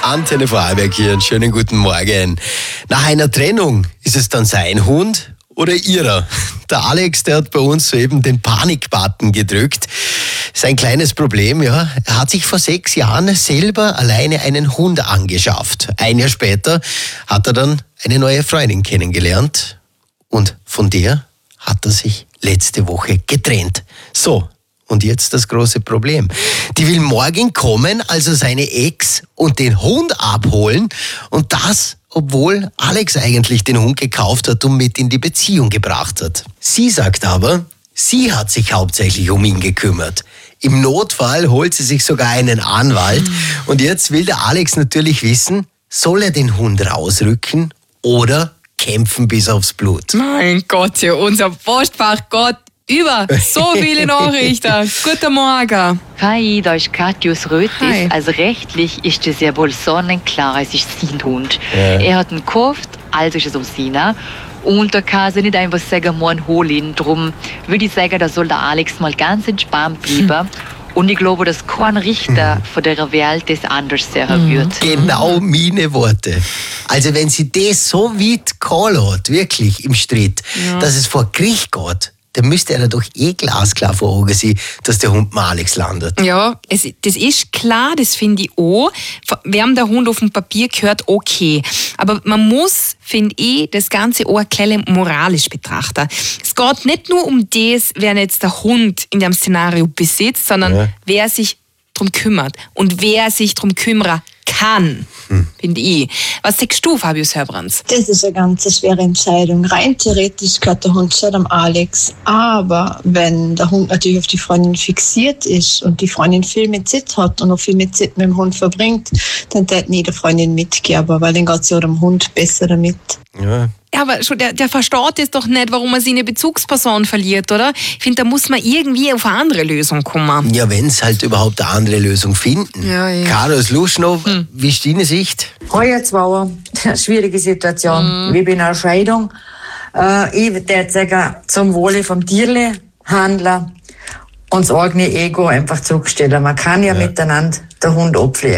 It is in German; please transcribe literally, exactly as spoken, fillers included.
Antenne Vorarlberg hier, einen schönen guten Morgen. Nach einer Trennung, ist es dann sein Hund oder ihrer? Der Alex, der hat bei uns soeben den Panik-Button gedrückt. Sein kleines Problem, ja, er hat sich vor sechs Jahren selber alleine einen Hund angeschafft. Ein Jahr später hat er dann eine neue Freundin kennengelernt und von der hat er sich letzte Woche getrennt. So. Und jetzt das große Problem. Die will morgen kommen, also seine Ex, und den Hund abholen. Und das, obwohl Alex eigentlich den Hund gekauft hat und mit in die Beziehung gebracht hat. Sie sagt aber, sie hat sich hauptsächlich um ihn gekümmert. Im Notfall holt sie sich sogar einen Anwalt. Und jetzt will der Alex natürlich wissen, soll er den Hund rausrücken oder kämpfen bis aufs Blut? Mein Gott, ja, unser Postfach Gott. Über so viele Nachrichten. Guten Morgen. Hi, da ist Katjus Rötis. Hi. Also rechtlich ist das ja wohl sonnenklar, es ist sein Hund. Ja. Er hat ihn gekauft, also ist es um seiner. Und da kann sie nicht einfach sagen, morgen hol ihn. Darum würde ich sagen, da soll der Alex mal ganz entspannt bleiben. Hm. Und ich glaube, dass kein Richter hm. von dieser Welt das anders sehen hm. wird. Genau meine Worte. Also wenn sie das so weit gehalten hat, wirklich im Streit, ja. dass es vor Gericht geht, dann müsste er doch eh glasklar vor Augen sein, dass der Hund mal Alex landet. Ja, es, das ist klar, das finde ich auch. Wem der Hund auf dem Papier gehört, okay. Aber man muss, finde ich, das Ganze auch ein bisschen moralisch betrachten. Es geht nicht nur um das, wer jetzt der Hund in dem Szenario besitzt, sondern ja. wer sich darum kümmert und wer sich darum kümmern kann, hm. finde ich. Was sagst du, Fabius Hörbrands? Das ist eine ganz schwere Entscheidung. Rein theoretisch gehört der Hund schon am Alex. Aber wenn der Hund natürlich auf die Freundin fixiert ist und die Freundin viel mit Zeit hat und auch viel mit Zeit mit dem Hund verbringt, dann wird nie der Freundin mitgeben, weil dann geht es ja dem Hund besser damit. Ja. Ja, aber schon, der, der versteht es doch nicht, warum man seine Bezugsperson verliert, oder? Ich finde, da muss man irgendwie auf eine andere Lösung kommen. Ja, wenn es halt überhaupt eine andere Lösung finden. Ja, ja. Carlos Luschnow, hm. wie ist deine Sicht? Heuer zwar schwierige Situation, Mhm. wie bei einer Scheidung. Äh, ich würde sagen, zum Wohle vom Tierle handeln und das eigene Ego einfach zurückstellen. Man kann ja, ja. miteinander den Hund abpflegen.